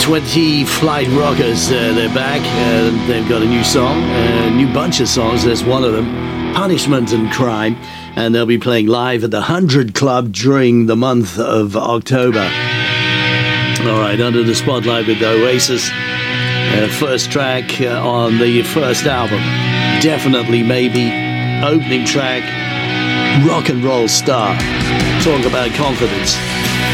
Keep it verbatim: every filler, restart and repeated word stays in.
twenty Flight Rockers, uh, they're back. Uh, they've got a new song, a new bunch of songs. There's one of them, Punishment and Crime, and they'll be playing live at the one hundred Club during the month of October. All right, Under the Spotlight with the Oasis. Uh, first track uh, on the first album. Definitely, maybe, opening track, Rock and Roll Star. Talk about confidence.